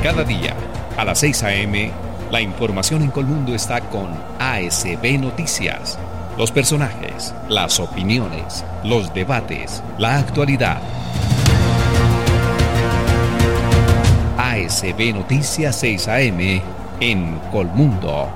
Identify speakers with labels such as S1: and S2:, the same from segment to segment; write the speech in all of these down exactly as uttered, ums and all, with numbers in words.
S1: Cada día, a las seis a.m., la información en Colmundo está con A S B Noticias. Los personajes, las opiniones, los debates, la actualidad. A S B Noticias seis a.m. en Colmundo.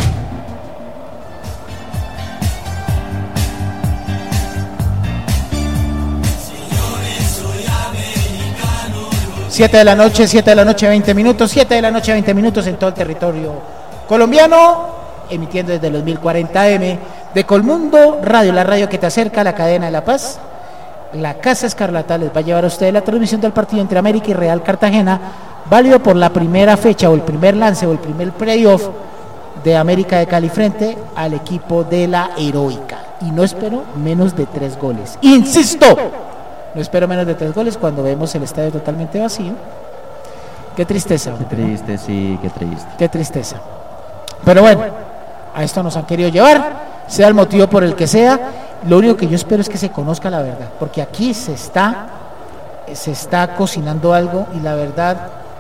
S2: siete de la noche, siete de la noche, veinte minutos, siete de la noche, veinte minutos en todo el territorio colombiano, emitiendo desde los mil cuarenta A M de Colmundo Radio, la radio que te acerca a la cadena de La Paz. La Casa Escarlata les va a llevar a ustedes la transmisión del partido entre América y Real Cartagena, válido por la primera fecha o el primer lance o el primer playoff de América de Cali frente al equipo de la Heroica. Y no espero menos de tres goles. ¡Insisto! No espero menos de tres goles cuando vemos el estadio totalmente vacío. Qué tristeza.
S3: Qué triste, sí, qué triste.
S2: Qué tristeza. Pero bueno, a esto nos han querido llevar, sea el motivo por el que sea. Lo único que yo espero es que se conozca la verdad, porque aquí se está, se está cocinando algo y la verdad,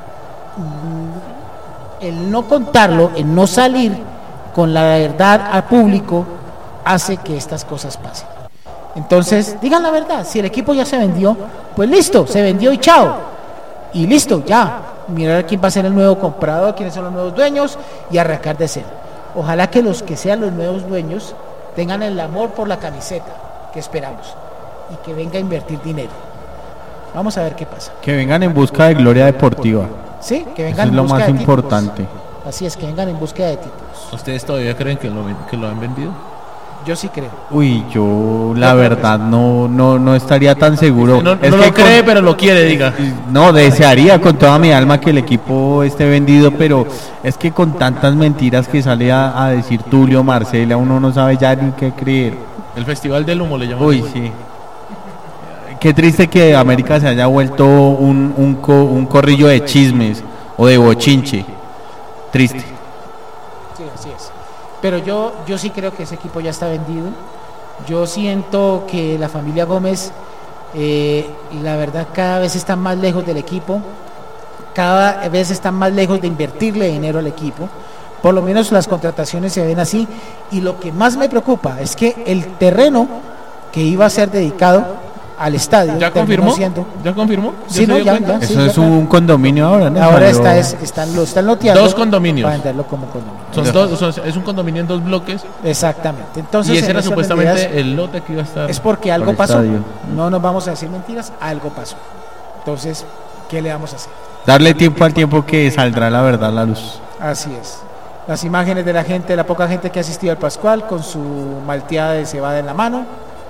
S2: el no contarlo, el no salir con la verdad al público, hace que estas cosas pasen. Entonces, digan la verdad, si el equipo ya se vendió, pues listo, se vendió y chao. Y listo, ya. Mirar quién va a ser el nuevo comprador, quiénes son los nuevos dueños y arrancar de cero. Ojalá que los que sean los nuevos dueños tengan el amor por la camiseta que esperamos y que venga a invertir dinero. Vamos a ver qué pasa.
S3: Que vengan en busca de gloria deportiva.
S2: Sí, que vengan
S3: Eso
S2: en
S3: es lo
S2: busca
S3: más
S2: de títulos.
S3: importante.
S2: Así es, que vengan en búsqueda de títulos.
S4: ¿Ustedes todavía creen que lo, que lo han vendido?
S2: Yo sí creo.
S3: Uy, yo la verdad no no no estaría tan seguro.
S4: No,
S3: Es
S4: no
S3: que
S4: lo cree,
S3: con-
S4: pero lo quiere, diga.
S3: No, desearía con toda mi alma que el equipo esté vendido, pero es que con tantas mentiras que sale a, a decir Tulio, Marcela, uno no sabe ya ni qué creer.
S4: El Festival del Humo le llaman.
S3: Uy, sí. Qué triste que América se haya vuelto un, un, co- un corrillo de chismes o de bochinche. Triste.
S2: Sí, así es. Pero yo, yo sí creo que ese equipo ya está vendido. Yo siento que la familia Gómez, eh, la verdad, cada vez están más lejos del equipo. Cada vez están más lejos de invertirle dinero al equipo. Por lo menos las contrataciones se ven así. Y lo que más me preocupa es que el terreno que iba a ser dedicado al estadio
S4: ¿Ya
S2: terminó
S4: confirmó?
S2: siendo-
S4: ¿Ya confirmó?
S2: Sí,
S4: se
S2: no,
S4: dio
S2: ya,
S4: cuenta?
S2: ya. Sí,
S3: Eso es
S2: ya.
S3: un condominio ahora, ¿no?
S2: Ahora
S3: Salió-
S2: está es, están, lo están loteando
S4: Dos condominios.
S2: para venderlo como condominio.
S4: Son dos, son- es un condominio en dos bloques.
S2: Exactamente. Entonces,
S4: Y ese
S2: en
S4: era
S2: esas
S4: supuestamente
S2: medidas
S4: el lote que iba a estar.
S2: es porque algo
S3: el
S2: pasó.
S3: estadio.
S2: No nos vamos a decir mentiras, algo pasó. Entonces, ¿qué le vamos a hacer?
S3: Darle tiempo al tiempo que saldrá la verdad a la luz.
S2: Así es. Las imágenes de la gente, la poca gente que ha asistido al Pascual con su malteada de cebada en la mano.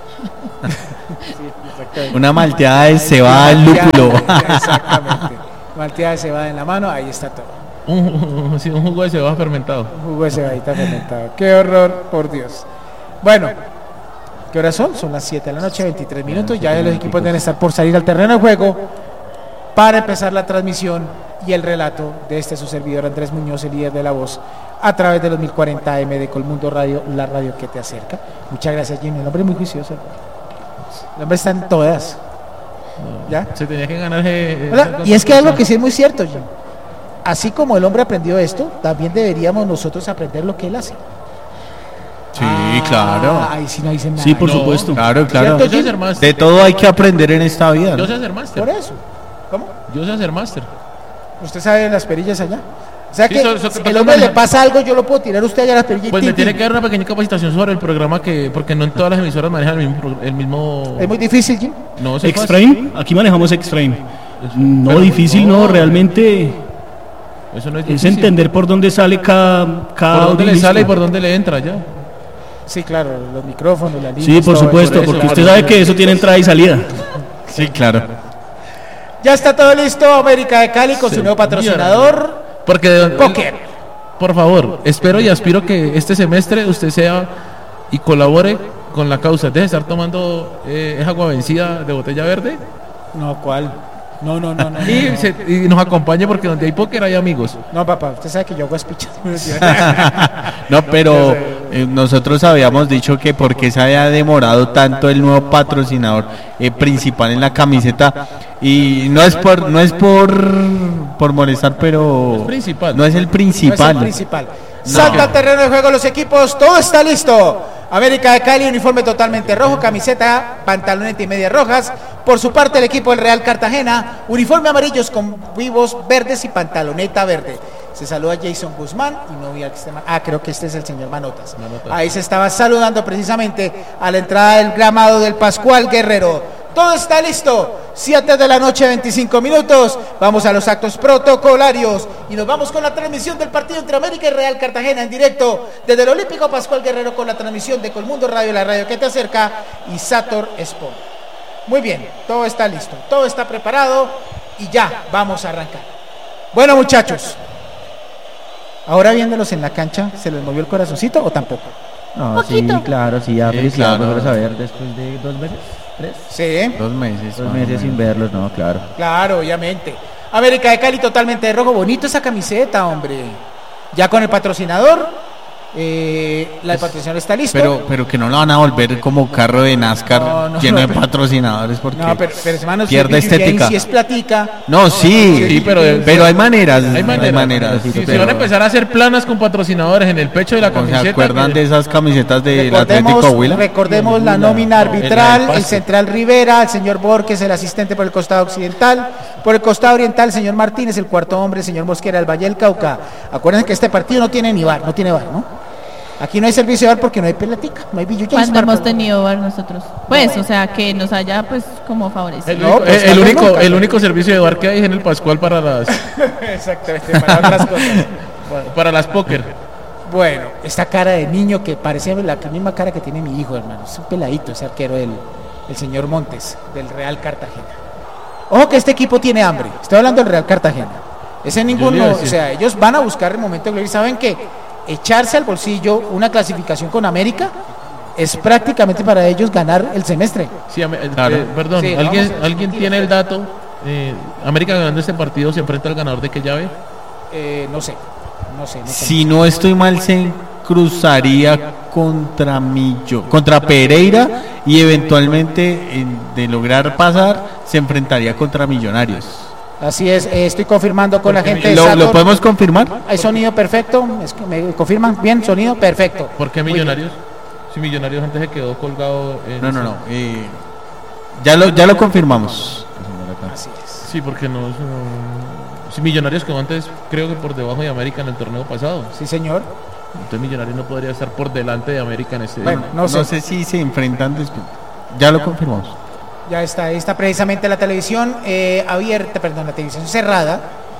S3: Una malteada de cebada al lúpulo.
S2: Exactamente. Malteada de cebada en la mano, ahí está todo.
S4: Un, sí, un jugo de cebada fermentado.
S2: Un jugo de cebadita fermentado. Qué horror, por Dios. Bueno, ¿qué horas son? Son las siete de la noche, veintitrés minutos. Ya los equipos deben estar por salir al terreno de juego para empezar la transmisión y el relato de este su servidor Andrés Muñoz, el líder de La Voz, a través de los mil cuarenta A M de Colmundo Radio, la radio que te acerca. Muchas gracias, Jimmy. El hombre es muy juicioso. El hombre está en todas. ¿Ya?
S4: Se tenía que ganar. eh,
S2: Hola,
S4: esa
S2: y es que algo
S4: cosa.
S2: que sí es muy cierto, Jim. Así como el hombre aprendió esto, también deberíamos nosotros aprender lo que él hace.
S3: Sí,
S2: Ah,
S3: claro.
S2: ahí sí no dicen nada.
S5: Sí, por
S4: No,
S5: supuesto.
S3: Claro, claro.
S4: Yo sé hacer máster.
S3: De todo hay que aprender en esta vida,
S4: Yo
S3: ¿no?
S4: sé hacer máster.
S2: Por eso. ¿Cómo?
S4: Yo sé hacer máster.
S2: ¿Usted sabe las perillas allá? O sea
S4: Sí,
S2: que
S4: so- so-
S2: si
S4: so-
S2: el hombre
S4: so-
S2: le pasa algo, yo lo puedo tirar a usted allá las perillas. y
S4: Pues
S2: tin,
S4: me tiene
S2: tin.
S4: que dar una pequeña capacitación sobre el programa que. Porque no en todas las emisoras manejan el mismo. pro- El mismo
S2: Es muy difícil, Jim.
S4: no, eso es fácil.
S5: Extreme, aquí manejamos Extreme. No,
S4: Pero
S5: difícil no, realmente
S4: Eso no es
S5: es
S4: difícil.
S5: entender por dónde sale cada, cada
S4: por dónde le
S5: disco.
S4: sale y por dónde le entra ya.
S2: Sí, claro, los micrófonos, la línea.
S5: Sí, por supuesto,
S4: eso,
S5: porque
S4: claro.
S5: usted sabe que eso tiene entrada y salida.
S3: Sí, claro.
S2: Ya está todo listo, América de Cali con su nuevo patrocinador,
S4: Porque de-
S2: Poker.
S4: por favor, espero y aspiro que este semestre usted sea y colabore con la causa. Deje de estar tomando eh, esa agua vencida de botella verde
S2: No, ¿cuál? No, no, no, no.
S4: y,
S2: no,
S4: se- y nos acompañe porque donde hay póker hay amigos.
S2: no, papá, usted sabe que yo hago espichas.
S3: No, pero eh, nosotros habíamos dicho que por qué se había demorado tanto el nuevo patrocinador eh, principal en la camiseta, y no es por no es por por molestar, pero
S4: Es principal.
S3: no es el
S2: No es
S3: principal.
S2: el principal. Salta al terreno de juego los equipos, todo está listo. América de Cali, uniforme totalmente rojo, camiseta, pantaloneta y medias rojas. Por su parte, el equipo del Real Cartagena, uniforme amarillos con vivos verdes y pantaloneta verde. Se saluda Jason Guzmán y no vi al que esté ma- Ah, creo que este es el señor Manotas.
S4: Manotas.
S2: Ahí se estaba saludando precisamente a la entrada del gramado del Pascual Guerrero. Todo está listo. siete de la noche, veinticinco minutos. Vamos a los actos protocolarios y nos vamos con la transmisión del partido entre América y Real Cartagena en directo desde el Olímpico Pascual Guerrero con la transmisión de Colmundo Radio, la radio que te acerca, y Sator Sport. Muy bien, todo está listo, todo está preparado y ya vamos a arrancar. Bueno, muchachos, ahora viéndolos en la cancha, ¿se les movió el corazoncito o tampoco?
S6: No, sí, claro, sí, ya
S3: Sí,
S6: felicidad
S3: claro.
S6: por saber después de dos meses, tres,
S2: Sí,
S3: Dos meses.
S6: dos
S3: más o
S6: meses sin
S3: menos.
S6: verlos, no, claro.
S2: claro, obviamente. América de Cali totalmente de rojo, bonito esa camiseta, hombre. Ya con el patrocinador, eh, la el patrocinador está listo.
S3: Pero, pero que no lo van a volver como carro de NASCAR
S2: No, no,
S3: lleno
S2: no,
S3: de
S2: pero-
S3: patrocinadores, porque
S2: no, pero, pero hermanos,
S3: pierde
S2: si- si-
S3: estética.
S2: Si es platica.
S3: No, sí,
S4: Sí, pero-
S3: pero hay maneras,
S4: Hay maneras.
S3: sí,
S4: Si se
S3: pero-
S4: van a empezar a hacer planas con patrocinadores en el pecho de la
S3: ¿no
S4: camiseta.
S3: se acuerdan
S4: que-
S3: de esas camisetas del
S2: Recordemos,
S3: Atlético Huila?
S2: recordemos la
S4: Huila,
S2: nómina
S4: no,
S2: arbitral,
S4: el- el
S2: el
S4: pasto.
S2: central Rivera, el señor Borges, el asistente por el costado occidental, por el costado oriental, el señor Martínez, el cuarto hombre, el señor Mosquera, el Valle del Cauca. Acuérdense que este partido no tiene ni bar, no tiene bar, ¿no? Aquí no hay servicio de bar porque no hay pelatica, no hay billulla.
S7: Cuando hemos tenido bar nosotros. Pues, o sea, que nos haya pues como favorecido.
S4: El,
S2: No,
S4: único,
S2: pues,
S4: el,
S2: tal vez
S4: único,
S2: nunca.
S4: el único servicio de bar que hay es en el Pascual para las
S2: Exactamente, para otras cosas.
S4: para las póker.
S2: Bueno, esta cara de niño que parecía la misma cara que tiene mi hijo, hermano. Es un peladito ese arquero del el señor Montes, del Real Cartagena. Ojo que este equipo tiene hambre. Estoy hablando del Real Cartagena. Ese
S4: Yo le
S2: ninguno,
S4: iba a
S2: o
S4: decir.
S2: sea, ellos van a buscar el momento de gloria y saben que echarse al bolsillo una clasificación con América es prácticamente para ellos ganar el semestre.
S4: Sí, am- eh,
S3: Claro.
S4: eh, perdón,
S2: Sí,
S4: ¿alguien,
S2: vamos a-
S4: ¿alguien tiene el dato? Eh, América ganando este partido se enfrenta al ganador de qué llave?
S2: Eh, no sé, no sé. No sé.
S3: Si no estoy mal, se cruzaría contra Millo, contra Pereira, y eventualmente, en- de lograr pasar, se enfrentaría contra Millonarios.
S2: Así es, eh, estoy confirmando con la gente de
S3: ¿Lo, lo
S2: Sator.
S3: podemos confirmar?
S2: ¿Hay sonido perfecto? Es que ¿Me confirman? Bien, sonido perfecto.
S4: ¿Por qué
S2: Muy bien.
S4: Millonarios? Si Millonarios antes se quedó colgado en
S3: No, no, no. eh, ya lo ya lo confirmamos.
S2: Así es.
S4: Sí, porque no, eso no- si Millonarios quedó antes, creo que por debajo de América en el torneo pasado.
S2: Sí, señor.
S4: Entonces Millonarios no podría estar por delante de América en este.
S2: Bueno, no
S3: No
S2: sé.
S3: sé si se enfrentan después. Ya lo confirmamos.
S2: Ya está, ahí está precisamente la televisión eh, abierta, perdón, la televisión cerrada.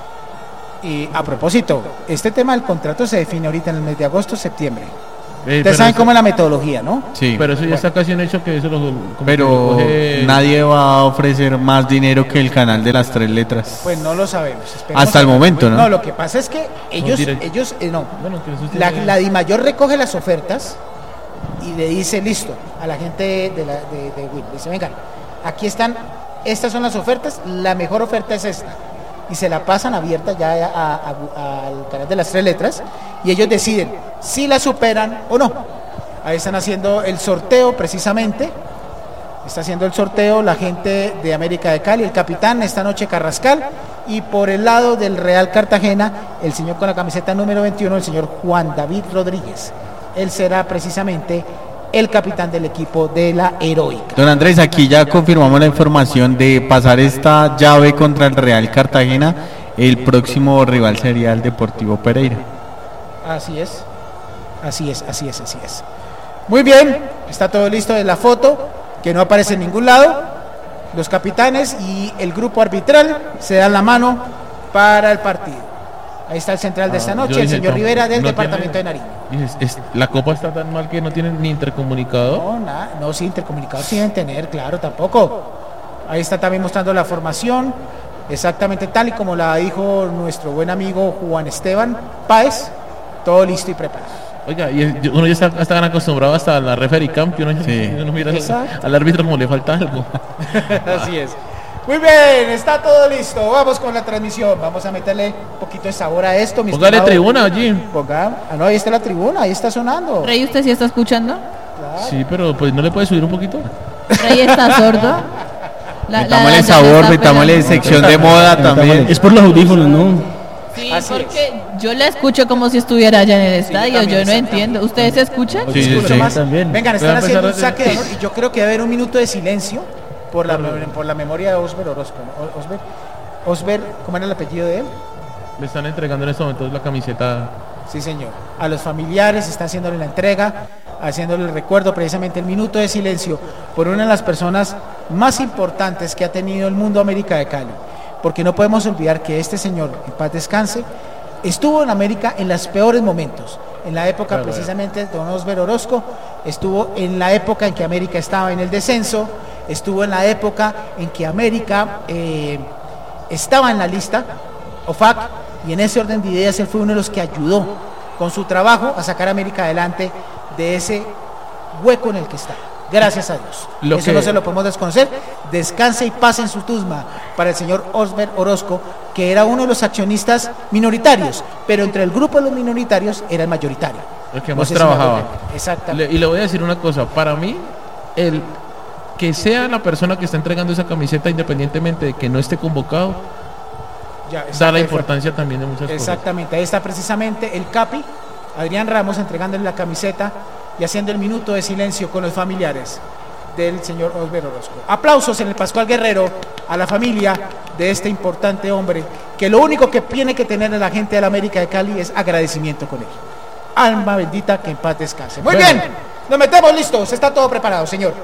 S2: Y a propósito, este tema del contrato se define ahorita en el mes de agosto, septiembre.
S4: Eh,
S2: Ustedes
S4: pero
S2: saben
S4: eso-
S2: cómo es la metodología, ¿no?
S3: Sí.
S4: Pero eso ya está casi un hecho que eso lo. como que
S3: Pero
S4: lo coge-
S3: nadie va a ofrecer más dinero que el canal de las tres letras.
S2: Pues no lo sabemos. esperemos
S3: Hasta el
S2: a ver.
S3: momento, ¿no?
S2: No, lo que pasa es que ellos,
S4: direct-
S2: ellos, eh, no.
S4: Bueno, que eso
S2: La,
S4: tiene-
S2: la DIMAYOR recoge las ofertas y le dice, listo, a la gente de, la, de, de Win. Dice, vengan, aquí están, estas son las ofertas, la mejor oferta es esta. Y se la pasan abierta ya a- a- al canal de las tres letras y ellos deciden si la superan o no. Ahí están haciendo el sorteo precisamente. Está haciendo el sorteo la gente de América de Cali, el capitán esta noche Carrascal, y por el lado del Real Cartagena, el señor con la camiseta número veintiuno, el señor Juan David Rodríguez. Él será precisamente el capitán del equipo de la Heroica.
S3: Don Andrés, aquí ya confirmamos la información de pasar esta llave contra el Real Cartagena. El próximo rival sería el Deportivo Pereira.
S2: Así es, así es, así es, así es. Muy bien, está todo listo de la foto, que no aparece en ningún lado. Los capitanes y el grupo arbitral se dan la mano para el partido. Ahí está el central de esta
S4: Ah,
S2: noche,
S4: yo
S2: el
S4: dije,
S2: señor
S4: no,
S2: Rivera del
S4: no
S2: departamento
S4: tiene-
S2: de Nariño.
S4: Dices, es- la copa está tan mal que no tienen ni intercomunicador.
S2: No, nada, no, sí, intercomunicador sí deben tener, claro, tampoco. Ahí está también mostrando la formación, exactamente tal y como la dijo nuestro buen amigo Juan Esteban Páez, todo listo y preparado.
S4: Oiga, y es- uno ya está, está tan acostumbrado hasta la referee cam que uno,
S3: Sí.
S4: uno mira al,
S2: Exacto.
S4: al árbitro como le falta algo.
S2: Así es. Muy bien, está todo listo. Vamos con la transmisión. Vamos a meterle un poquito de sabor a esto.
S4: Póngale tribuna allí.
S2: Ponga, ah, no, ahí está la tribuna, ahí está sonando.
S7: Rey, ¿usted sí está escuchando?
S2: Claro.
S4: Sí, pero pues no le puede subir un poquito.
S7: Rey está sordo. La- la
S3: Metámosle
S7: Dayana
S3: sabor,
S7: está
S3: metámosle
S7: pegando.
S3: sección de moda también.
S5: Es por los audífonos, ¿no?
S7: Sí,
S2: Así
S7: porque yo la escucho como si estuviera allá en el estadio.
S2: también,
S7: yo no
S2: exactamente.
S7: entiendo. ¿Ustedes se escuchan?
S3: Sí, sí,
S2: Escucho
S3: sí.
S2: más.
S6: también.
S2: Vengan,
S4: Voy a
S2: están
S4: empezar
S2: haciendo
S4: a
S2: un saque de
S4: hacer-
S2: honor y yo creo que debe haber un minuto de silencio por la, por la memoria de Osber Orozco. ¿no? Osber, Osber, ¿cómo era el apellido de él?
S4: Le están entregando en estos momentos la camiseta.
S2: Sí, señor. A los familiares está haciéndole la entrega, haciéndole el recuerdo, precisamente el minuto de silencio por una de las personas más importantes que ha tenido el mundo América de Cali. Porque no podemos olvidar que este señor, en paz descanse, estuvo en América en los peores momentos. En la época
S4: Claro,
S2: precisamente de don Osber Orozco, estuvo en la época en que América estaba en el descenso, estuvo en la época en que América eh, estaba en la lista, O F A C, y en ese orden de ideas él fue uno de los que ayudó con su trabajo a sacar a América adelante de ese hueco en el que está. Gracias a Dios.
S4: Lo
S2: Eso
S4: que-
S2: no se lo podemos desconocer. Descanse y paz en su tusma para el señor Osber Orozco, que era uno de los accionistas minoritarios, pero entre el grupo de los minoritarios era el mayoritario.
S4: El que
S2: No
S4: más
S2: sé si me
S4: trabajaba.
S2: hago entender. Exactamente.
S4: Le- y le voy a decir una cosa, para mí, el que sea la persona que está entregando esa camiseta, independientemente de que no esté convocado,
S2: Ya,
S4: da la
S2: exacto,
S4: importancia también de muchas cosas.
S2: Exactamente, ahí está precisamente el Capi, Adrián Ramos, entregándole la camiseta y haciendo el minuto de silencio con los familiares del señor Osber Orozco. Aplausos en el Pascual Guerrero a la familia de este importante hombre, que lo único que tiene que tener la gente de la América de Cali es agradecimiento con él. Alma bendita, que en paz descanse. Muy
S4: Bueno.
S2: bien, nos metemos listos, está todo preparado, señor.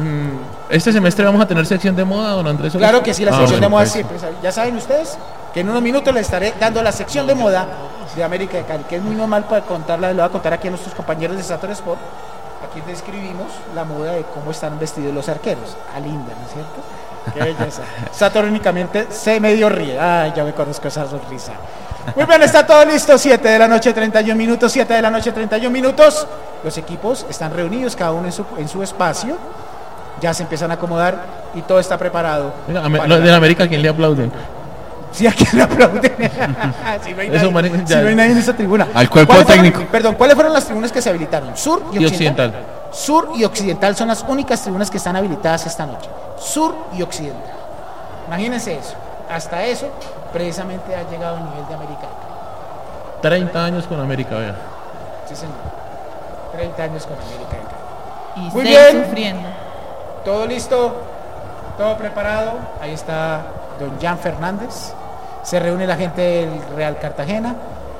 S4: Este semestre vamos a tener sección de moda, don Andrés.
S2: Claro que sí, la
S4: Ah,
S2: sección de
S4: bueno,
S2: moda
S4: pues.
S2: siempre. Ya saben ustedes que en unos minutos les estaré dando la sección de moda de América de Cali, que es muy normal para contarla, le voy a contar aquí a nuestros compañeros de Sator Sport. Aquí describimos la moda de cómo están vestidos los arqueros. Ah, linda, ¿no es cierto? Qué belleza. Sator únicamente se medio ríe. Ay, ya me conozco esa sonrisa. Muy bien, está todo listo. siete de la noche, treinta y un minutos. siete de la noche, treinta y un minutos. Los equipos están reunidos, cada uno en su, en su espacio. Ya se empiezan a acomodar y todo está preparado.
S4: Venga, ame-
S2: para
S4: lo
S2: la-
S4: de la América, ¿quién le aplaude?
S2: Sí, aquí le aplauden. Si no hay
S4: Eso,
S2: nadie,
S4: marica,
S2: si
S4: ya.
S2: no hay nadie en esa tribuna.
S3: Al cuerpo
S2: ¿Cuáles fueron-
S3: técnico.
S2: Perdón, ¿cuáles fueron las tribunas que se habilitaron? Sur y
S4: Y
S2: occidental.
S4: occidental.
S2: Sur y occidental son las únicas tribunas que están habilitadas esta noche. Sur y occidental. Imagínense eso. Hasta eso, precisamente ha llegado el nivel de América.
S4: treinta años con América, vea.
S2: Sí, señor. treinta años con América.
S7: Y
S2: Muy
S7: seis
S2: bien.
S7: sufriendo.
S2: Todo listo, todo preparado. Ahí está don Jan Fernández. Se reúne la gente del Real Cartagena.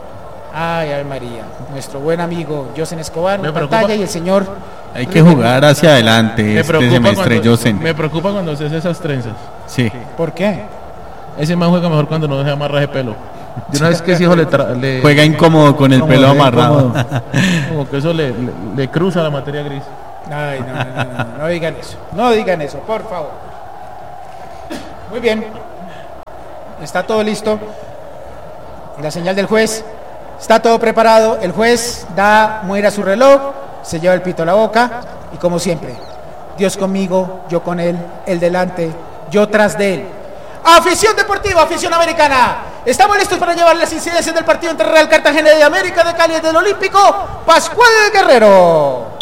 S2: Ay, ay María. Nuestro buen amigo Josen Escobar
S4: Me
S2: en
S4: preocupa-
S2: pantalla y el señor.
S3: Hay que jugar hacia adelante
S4: Me
S3: este
S4: preocupa,
S3: semestre,
S4: cuando,
S3: Josen.
S4: me preocupa cuando haces esas trenzas.
S3: Sí.
S2: ¿Por qué?
S4: Ese man juega mejor cuando no se amarra ese pelo. De una vez que ese hijo le, tra- le-
S3: Juega incómodo con el
S6: Como
S3: pelo
S6: de
S3: amarrado.
S6: incómodo.
S4: como que eso le, le- le cruza la materia gris.
S2: Ay, no, no, no, no, no, no digan eso. No digan eso, por favor. Muy bien. Está todo listo. La señal del juez. Está todo preparado. El juez da muera su reloj, se lleva el pito a la boca y como siempre, Dios conmigo, yo con él, él delante, yo tras de él. Afición deportiva, afición americana. Estamos listos para llevar las incidencias del partido entre Real Cartagena y América de Cali del Olímpico. Pascual Guerrero.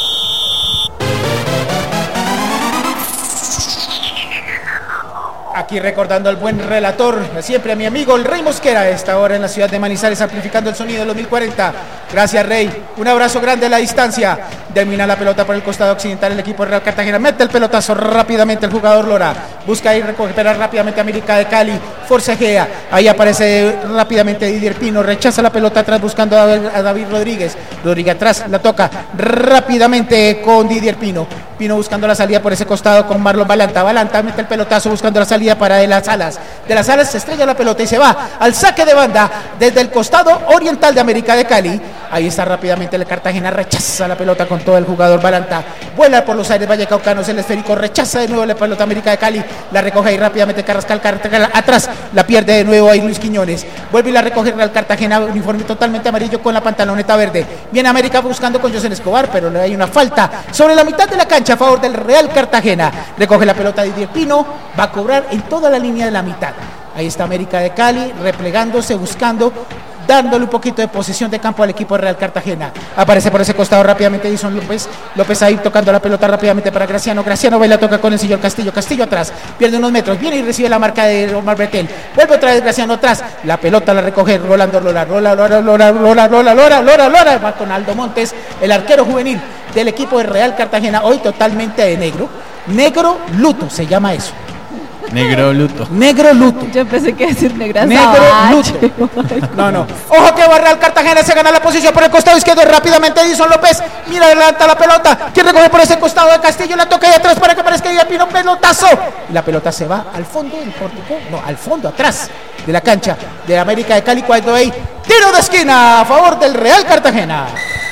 S2: Aquí recordando al buen relator, siempre a mi amigo el Rey Mosquera, a esta hora en la ciudad de Manizales, amplificando el sonido de los mil cuarenta. Gracias, Rey. Un abrazo grande a la distancia. Domina la pelota por el costado occidental el equipo de Real Cartagena. Mete el pelotazo rápidamente el jugador Lora. Busca ir recuperar rápidamente a América de Cali. Forcejea. Ahí aparece rápidamente Didier Pino. Rechaza la pelota atrás buscando a a David Rodríguez. Rodríguez atrás la toca rápidamente con Didier Pino. Pino buscando la salida por ese costado con Marlon Balanta. Balanta mete el pelotazo buscando la salida para de las alas. De las alas se estrella la pelota y se va al saque de banda desde el costado oriental de América de Cali. Ahí está rápidamente el Cartagena. Rechaza la pelota con todo el jugador Balanta. Vuela por los aires Vallecaucanos. El esférico rechaza de nuevo la pelota América de Cali. La recoge ahí rápidamente Carrascal. Carrascal atrás. La pierde de nuevo ahí Luis Quiñones. Vuelve y la recoge Real Cartagena. Uniforme totalmente amarillo con la pantaloneta verde. Viene América buscando con Josen Escobar, pero le hay una falta sobre la mitad de la cancha. cancha a favor del Real Cartagena. Recoge la pelota Didier Pino, va a cobrar en toda la línea de la mitad. Ahí está América de Cali, replegándose, buscando, dándole un poquito de posesión de campo al equipo de Real Cartagena. Aparece por ese costado rápidamente Edison López. López ahí tocando la pelota rápidamente para Graciano. Graciano va y la toca con el señor Castillo. Castillo atrás, pierde unos metros, viene y recibe la marca de Omar Bertel. Vuelve otra vez Graciano atrás. La pelota la recoge Rolando Lora. Lola, Lora, Lora, Lora, Lora, Lora, Lora, Lora. Va con Aldo Montes, el arquero juvenil del equipo de Real Cartagena, hoy totalmente de negro. Negro luto se llama eso.
S3: Negro luto.
S2: Negro luto.
S7: Yo pensé que decir negra
S2: Negro
S7: Sabache.
S2: luto. No, no. Ojo que va Real Cartagena, se gana la posición por el costado izquierdo rápidamente Edison López. Mira, levanta la pelota. ¿Quién recoge por ese costado de Castillo? La toca ahí atrás para que aparezca Didier Pino. Pelotazo. Y la pelota se va al fondo del pórtico. No, al fondo, atrás de la cancha de América de Cali. Cuando hay tiro de esquina a favor del Real Cartagena.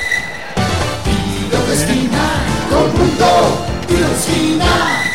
S8: Tiro de esquina, todo el mundo, tiro de esquina.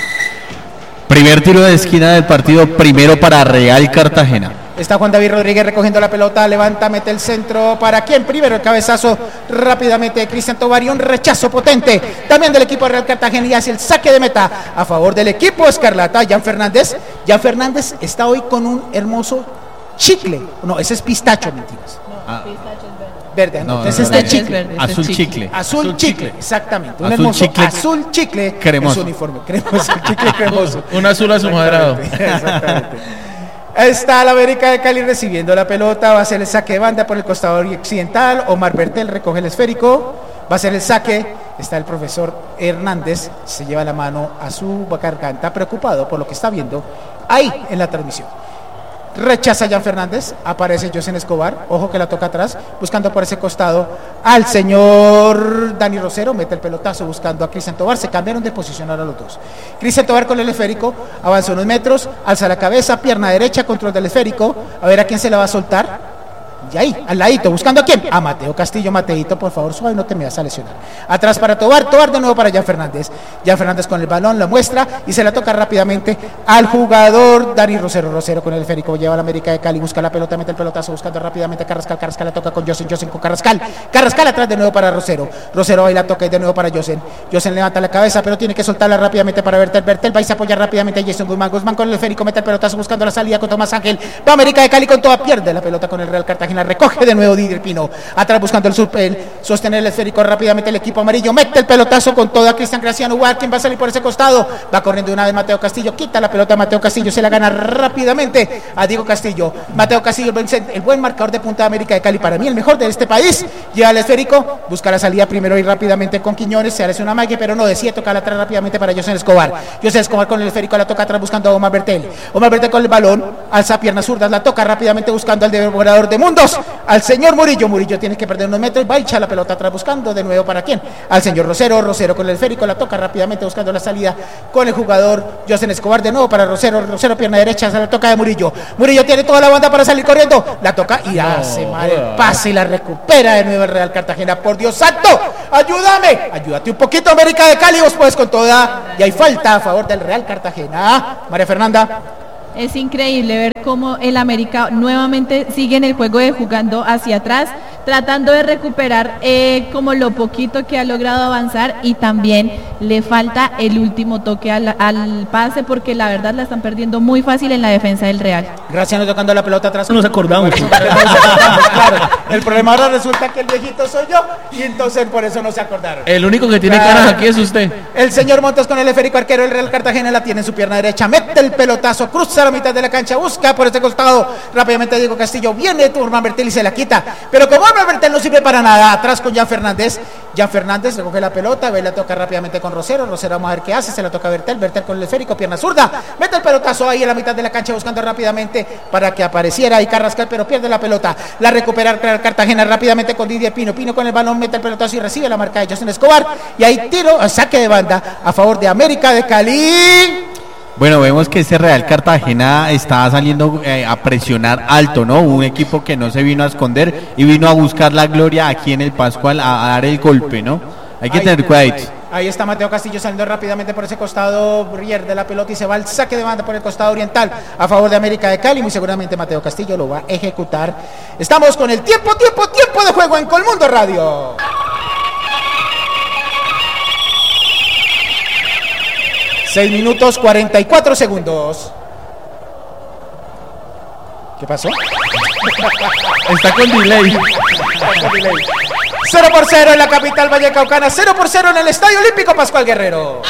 S3: Primer tiro de esquina del partido, primero para Real Cartagena.
S2: Está Juan David Rodríguez recogiendo la pelota, levanta, mete el centro. ¿Para quién? Primero el cabezazo rápidamente de Cristian Tovar y un rechazo potente también del equipo de Real Cartagena y hace el saque de meta a favor del equipo escarlata. Jan Fernández. Jan Fernández está hoy con un hermoso chicle. No, ese es pistacho, mentiras.
S3: Ah.
S2: Verde, no,
S3: No,
S2: entonces
S3: no, no,
S2: este
S3: no.
S2: chicle.
S7: Verde,
S3: Azul
S7: este
S3: chicle.
S2: Azul,
S3: Azul
S2: chicle,
S3: chicle.
S2: exactamente. Un
S3: Azul
S2: hermoso
S3: chicle
S2: azul chicle
S3: cremoso.
S2: en su uniforme. Cremoso, chicle cremoso.
S4: Un azul azumadrado.
S2: Exactamente. Ahí está la América de Cali recibiendo la pelota, va a ser el saque de banda por el costado occidental. Omar Bertel recoge el esférico, va a ser el saque. Está el profesor Hernández, se lleva la mano a su garganta, preocupado por lo que está viendo ahí en la transmisión. Rechaza Jan Fernández, aparece José Escobar, ojo que la toca atrás, buscando por ese costado al señor Dani Rosero, mete el pelotazo buscando a Cristian Tovar, se cambiaron de posición ahora los dos. Cristian Tovar con el esférico, avanza unos metros, alza la cabeza, pierna derecha, control del esférico, a ver a quién se la va a soltar. Y ahí, al ladito, buscando a quién, a Mateo Castillo. Mateito, por favor, suave, no te me vas a lesionar. Atrás para Tovar, Tovar de nuevo para Jan Fernández. Jan Fernández con el balón, la muestra y se la toca rápidamente al jugador Dani Rosero. Rosero con el esférico, lleva a la América de Cali, busca la pelota, mete el pelotazo, buscando rápidamente a Carrascal. Carrascal la toca con Josen, Josen con Carrascal. Carrascal atrás de nuevo para Rosero. Rosero ahí la toca y de nuevo para Josen. Josen levanta la cabeza, pero tiene que soltarla rápidamente para Bertel. Bertel va y se apoya rápidamente a Jason Guzmán. Guzmán con el esférico, mete el pelotazo buscando la salida con Tomás Ángel. Va América de Cali con toda, pierde la pelota con el Real Cartagena, recoge de nuevo Didier Pino, atrás buscando el, sur, el sostener el esférico rápidamente el equipo amarillo, mete el pelotazo con toda Cristian Graciano. ¿Quién va a salir por ese costado? Va corriendo una vez Mateo Castillo, quita la pelota a Mateo Castillo, se la gana rápidamente a Diego Castillo. Mateo Castillo, el buen, el buen marcador de punta de América de Cali, para mí el mejor de este país, lleva el esférico, busca la salida primero y rápidamente con Quiñones, se hace una magia, pero no decide tocar atrás rápidamente para José Escobar. José Escobar con el esférico la toca atrás buscando a Omar Bertel. Omar Bertel con el balón, alza piernas zurdas, la toca rápidamente buscando al devorador de mundos, al señor Murillo. Murillo tiene que perder unos metros, va a echar la pelota atrás buscando de nuevo para quién, al señor Rosero. Rosero con el esférico la toca rápidamente buscando la salida con el jugador José Escobar, de nuevo para Rosero. Rosero pierna derecha, se la toca de Murillo. Murillo tiene toda la banda para salir corriendo, la toca y hace mal el pase y la recupera de nuevo el Real Cartagena. Por Dios santo, ayúdame, ayúdate un poquito América de Cali, vos puedes con toda. Y hay falta a favor del Real Cartagena. María Fernanda.
S7: Es increíble ver cómo el América nuevamente sigue en el juego de jugando hacia atrás, tratando de recuperar eh, como lo poquito que ha logrado avanzar, y también le falta el último toque al, al pase, porque la verdad la están perdiendo muy fácil en la defensa del Real.
S2: Graciano tocando la pelota atrás.
S5: No nos acordamos.
S2: Claro, el problema ahora resulta que el viejito soy yo y entonces por eso no se acordaron.
S4: El único que tiene
S2: Claro.
S4: caras aquí es usted.
S2: El señor Montes con el esférico, arquero del Real Cartagena, la tiene en su pierna derecha, mete el pelotazo, cruza la mitad de la cancha, busca por este costado rápidamente Diego Castillo, viene Turman Bertel y se la quita, pero como Omar Bertel no sirve para nada, atrás con Jan Fernández. Jan Fernández recoge la pelota, ve la toca rápidamente con Rosero. Rosero, vamos a ver qué hace, se la toca a Bertel. Bertel con el esférico, pierna zurda, mete el pelotazo ahí en la mitad de la cancha buscando rápidamente para que apareciera ahí Carrascal, pero pierde la pelota, la recupera el Cartagena rápidamente con Didier Pino. Pino con el balón, mete el pelotazo y recibe la marca de José Escobar, y ahí tiro, saque de banda a favor de América de Cali.
S3: Bueno, vemos que este Real Cartagena está saliendo eh, a presionar alto, ¿no? Un equipo que no se vino a esconder y vino a buscar la gloria aquí en el Pascual, a, a dar el golpe, ¿no? Hay que
S2: Ahí,
S3: tener cuidado.
S2: ahí, ahí está Mateo Castillo saliendo rápidamente por ese costado, pierde la pelota y se va al saque de banda por el costado oriental a favor de América de Cali. Muy seguramente Mateo Castillo lo va a ejecutar. Estamos con el tiempo, tiempo, tiempo de juego en Colmundo Radio. seis minutos cuarenta y cuatro segundos. ¿Qué pasó?
S4: Está con delay.
S2: cero por cero en la capital vallecaucana, cero por cero en el Estadio Olímpico Pascual Guerrero.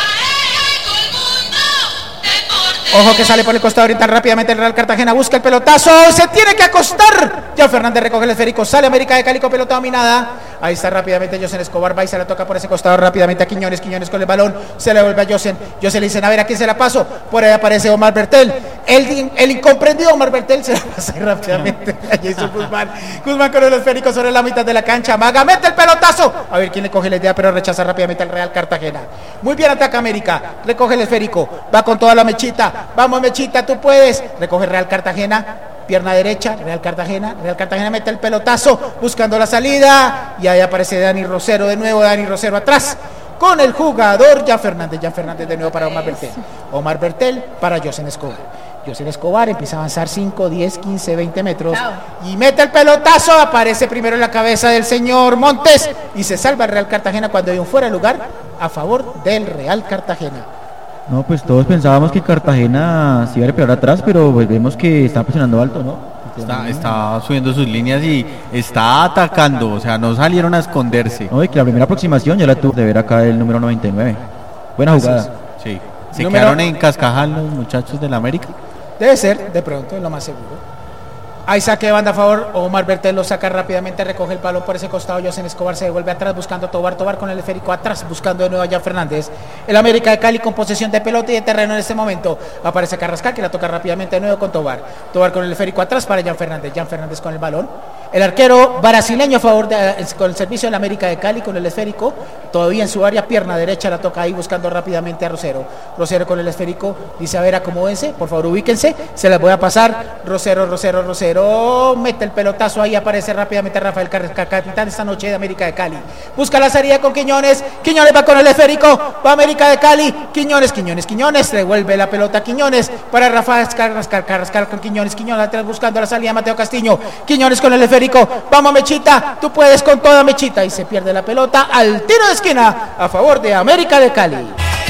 S2: Ojo que sale por el costado oriental rápidamente el Real Cartagena, busca el pelotazo, se tiene que acostar. Ya Fernández recoge el esférico, sale América de Cali con pelota dominada. Ahí está rápidamente Josen Escobar, va y se la toca por ese costado rápidamente a Quiñones, Quiñones con el balón, se le vuelve a Josen, Josen le dicen a ver a quién se la paso, por ahí aparece Omar Bertel, el, el incomprendido Omar Bertel se la pasa ahí rápidamente a Jason Guzmán, Guzmán con el esférico sobre la mitad de la cancha, Maga mete el pelotazo, a ver quién le coge la idea, pero rechaza rápidamente al Real Cartagena. Muy bien ataca América, recoge el esférico, va con toda la mechita, vamos mechita, tú puedes, recoge Real Cartagena, pierna derecha, Real Cartagena, Real Cartagena mete el pelotazo, buscando la salida, y ahí aparece Dani Rosero, de nuevo Dani Rosero atrás, con el jugador Jan Fernández, Jan Fernández de nuevo para Omar Bertel, Omar Bertel para Josen Escobar, Josen Escobar empieza a avanzar cinco, diez, quince, veinte metros, y mete el pelotazo, aparece primero en la cabeza del señor Montes, y se salva el Real Cartagena cuando hay un fuera de lugar a favor del Real Cartagena.
S6: No, pues todos pensábamos que Cartagena se iba a repelar atrás, pero pues vemos que está presionando alto, ¿no?
S3: Está, está subiendo sus líneas y está atacando, o sea, no salieron a esconderse.
S6: No, y que la primera aproximación ya la tuvo de ver acá el número noventa y nueve. Buena jugada.
S3: Sí, se
S2: Número...
S3: quedaron en cascajal los muchachos del América.
S2: Debe ser, de pronto, es lo más seguro. Hay saque de banda a favor, Omar Bertel lo saca rápidamente, recoge el palo por ese costado, Josen Escobar se devuelve atrás buscando a Tobar, Tobar con el esférico atrás buscando de nuevo a Jan Fernández. El América de Cali con posesión de pelota y de terreno en este momento. Aparece Carrascal que la toca rápidamente de nuevo con Tobar. Tobar con el esférico atrás para Jan Fernández, Jan Fernández con el balón. El arquero brasileño a favor de, con el servicio del América de Cali con el esférico, todavía en su área, pierna derecha, la toca ahí buscando rápidamente a Rosero. Rosero con el esférico, dice a ver acomódense, por favor ubíquense, se las voy a pasar. Rosero, Rosero, Rosero, mete el pelotazo ahí, aparece rápidamente Rafael Carrascal, capitán esta noche de América de Cali. Busca la salida con Quiñones, Quiñones va con el esférico, va América de Cali, Quiñones, Quiñones, Quiñones, revuelve la pelota Quiñones para Rafael Carrascal, Carrascal con Quiñones, Quiñones atrás buscando la salida Mateo Castillo, Quiñones con el esférico. Vamos Mechita, tú puedes con toda Mechita y se pierde la pelota al tiro de esquina a favor de América de Cali.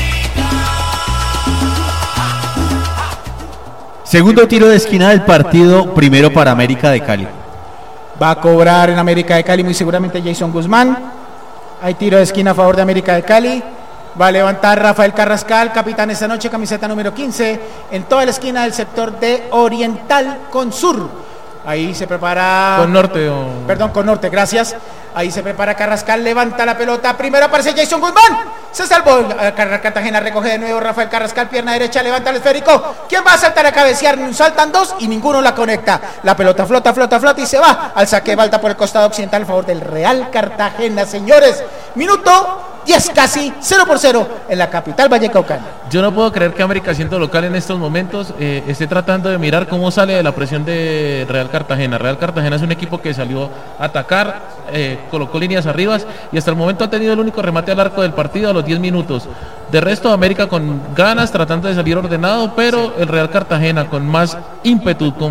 S3: Segundo tiro de esquina del partido, primero para América de Cali.
S2: Va a cobrar en América de Cali muy seguramente Jason Guzmán. Hay tiro de esquina a favor de América de Cali. Va a levantar Rafael Carrascal, capitán esta noche, camiseta número quince, en toda la esquina del sector de Oriental con Sur. Ahí se prepara...
S4: Con norte o...
S2: Perdón, con norte, gracias. Ahí se prepara Carrascal, levanta la pelota. Primero aparece Jason Guzmán. Se salvó. Cartagena recoge de nuevo Rafael Carrascal, pierna derecha, levanta el esférico. ¿Quién va a saltar a cabecear? Saltan dos y ninguno la conecta. La pelota flota, flota, flota y se va al saque de balta por el costado occidental a favor del Real Cartagena, señores. Minuto diez casi, cero por cero en la capital vallecaucana.
S4: Yo no puedo creer que América, siendo local en estos momentos, eh, esté tratando de mirar cómo sale de la presión de Real Cartagena. Real Cartagena es un equipo que salió a atacar, eh, colocó líneas arriba y hasta el momento ha tenido el único remate al arco del partido a los diez minutos. De resto, América con ganas, tratando de salir ordenado, pero el Real Cartagena con más ímpetu, con